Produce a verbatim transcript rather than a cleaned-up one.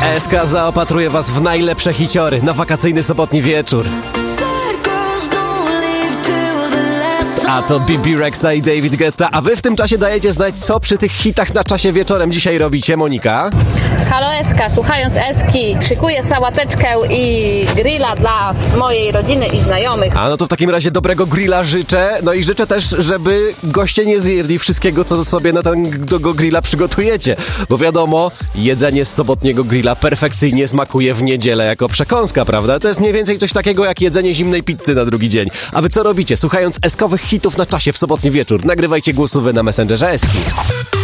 S K zaopatruje was w najlepsze hiciory na wakacyjny sobotni wieczór. A to B B Rexa i David Guetta. A wy w tym czasie dajecie znać, co przy tych hitach na czasie wieczorem dzisiaj robicie, Monika? Halo Eska, słuchając Eski, szykuję sałateczkę i grilla dla mojej rodziny i znajomych. A no to w takim razie dobrego grilla życzę. No i życzę też, żeby goście nie zjedli wszystkiego, co sobie na tego grilla przygotujecie. Bo wiadomo, jedzenie z sobotniego grilla perfekcyjnie smakuje w niedzielę jako przekąska, prawda? To jest mniej więcej coś takiego jak jedzenie zimnej pizzy na drugi dzień. A wy co robicie? Słuchając eskowych hitów na czasie w sobotni wieczór. Nagrywajcie głosówy na Messengerze Eski.